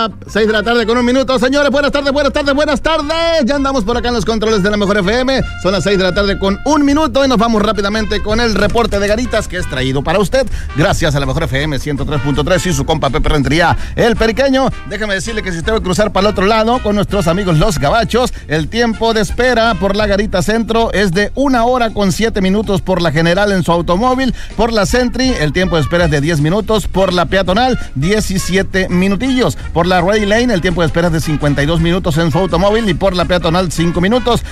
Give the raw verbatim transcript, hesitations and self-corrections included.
WhatsApp. seis de la tarde con un minuto. Señores, buenas tardes, buenas tardes, buenas tardes. Ya andamos por acá en los controles de la Mejor F M. Son las seis de la tarde con un minuto y nos vamos rápidamente con el reporte de Garitas que es traído para usted gracias a la Mejor F M ciento tres punto tres y su compa Pepe Rentería, el periqueño. Déjame decirle que si usted va a cruzar para el otro lado con nuestros amigos los gabachos, el tiempo de espera por la Garita Centro es de una hora con siete minutos por la general en su automóvil. Por la Sentry, el tiempo de espera es de diez minutos. Por la peatonal, diecisiete minutillos. Por la Ready Lane, el tiempo de espera es de cincuenta y dos minutos en su automóvil y por la peatonal, cinco minutos.